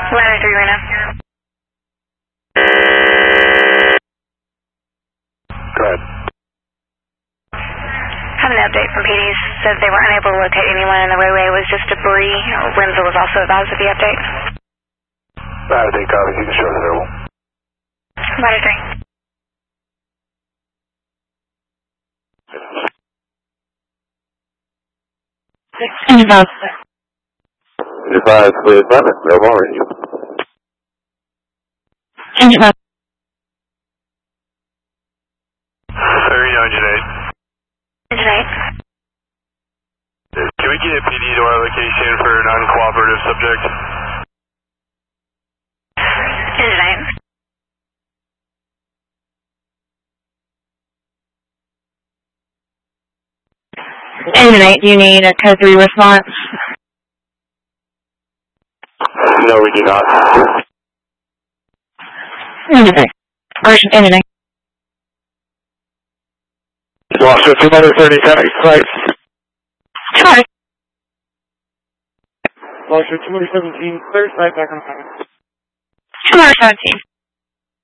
Ladder 3 right now. Go ahead. Have an update from PD. Said they were unable to locate anyone in the roadway. It was just debris. Renzo was also advised of the update. Ladder 3, copy. You can show us available. Ladder 3. Advise, please, Ladder. Available already. Change it up. 3908. Tonight. Can we get a PD to our location for a non-cooperative subject? Tonight. Tonight, do you need a code 3 response? No, we do not. Okay. Version anything. Lost 230, right? Sorry. Lost 217, clear site back on 5. 217.